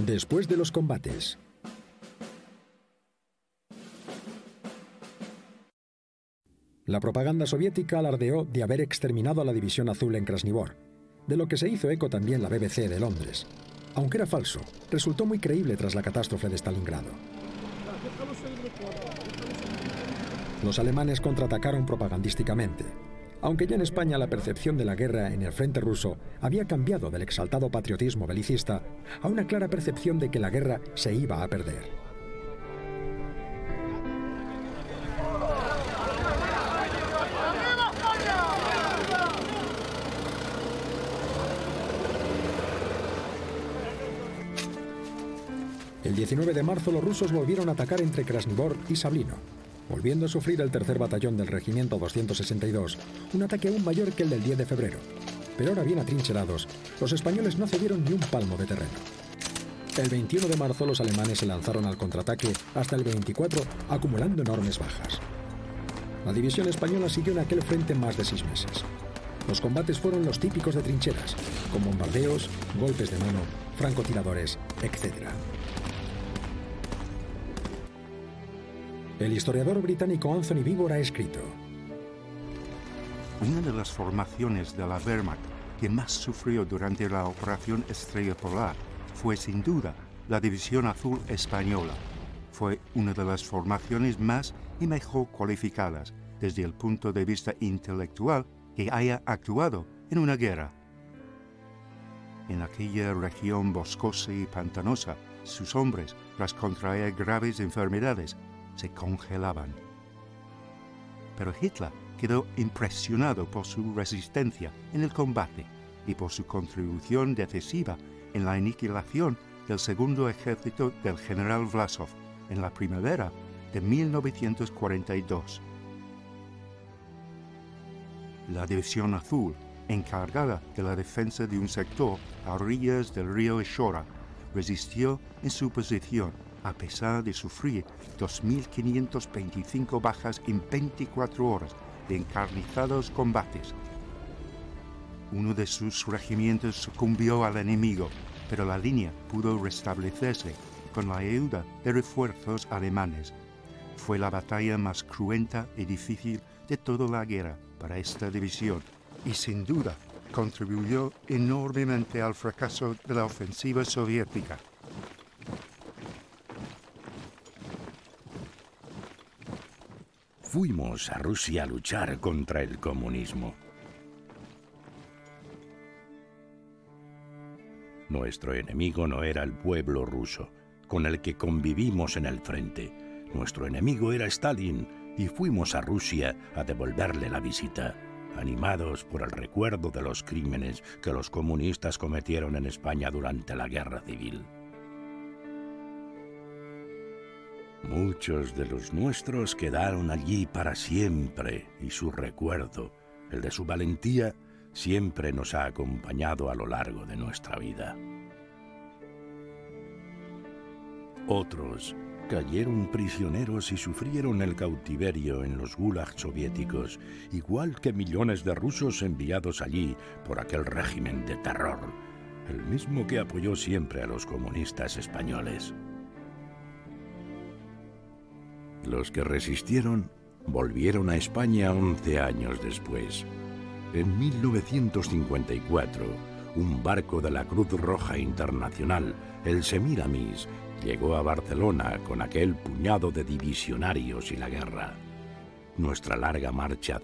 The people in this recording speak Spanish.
Después de los combates. La propaganda soviética alardeó de haber exterminado a la División Azul en Krasnivor, de lo que se hizo eco también la BBC de Londres. Aunque era falso, resultó muy creíble tras la catástrofe de Stalingrado. Los alemanes contraatacaron propagandísticamente, aunque ya en España la percepción de la guerra en el frente ruso había cambiado del exaltado patriotismo belicista a una clara percepción de que la guerra se iba a perder. El 19 de marzo los rusos volvieron a atacar entre Krasnivor y Sablino, volviendo a sufrir el tercer batallón del regimiento 262, un ataque aún mayor que el del 10 de febrero. Pero ahora bien atrincherados, los españoles no cedieron ni un palmo de terreno. El 21 de marzo los alemanes se lanzaron al contraataque hasta el 24, acumulando enormes bajas. La división española siguió en aquel frente más de 6 meses. Los combates fueron los típicos de trincheras, con bombardeos, golpes de mano, francotiradores, etc. El historiador británico Anthony Beevor ha escrito: una de las formaciones de la Wehrmacht que más sufrió durante la Operación Estrella Polar fue sin duda la División Azul Española. Fue una de las formaciones más y mejor cualificadas desde el punto de vista intelectual que haya actuado en una guerra. En aquella región boscosa y pantanosa, sus hombres, tras contraer graves enfermedades, se congelaban. Pero Hitler quedó impresionado por su resistencia en el combate y por su contribución decisiva en la aniquilación del segundo ejército del general Vlasov en la primavera de 1942. La División Azul, encargada de la defensa de un sector a orillas del río Ishora, resistió en su posición a pesar de sufrir 2.525 bajas en 24 horas de encarnizados combates. Uno de sus regimientos sucumbió al enemigo, pero la línea pudo restablecerse con la ayuda de refuerzos alemanes. Fue la batalla más cruenta y difícil de toda la guerra para esta división y sin duda contribuyó enormemente al fracaso de la ofensiva soviética. Fuimos a Rusia a luchar contra el comunismo. Nuestro enemigo no era el pueblo ruso, con el que convivimos en el frente. Nuestro enemigo era Stalin, y fuimos a Rusia a devolverle la visita, animados por el recuerdo de los crímenes que los comunistas cometieron en España durante la Guerra Civil. Muchos de los nuestros quedaron allí para siempre y su recuerdo, el de su valentía, siempre nos ha acompañado a lo largo de nuestra vida. Otros cayeron prisioneros y sufrieron el cautiverio en los gulags soviéticos, igual que millones de rusos enviados allí por aquel régimen de terror, el mismo que apoyó siempre a los comunistas españoles. Los que resistieron volvieron a España 11 años después. En 1954, un barco de la Cruz Roja Internacional, el Semiramis, llegó a Barcelona con aquel puñado de divisionarios y la guerra. Nuestra larga marcha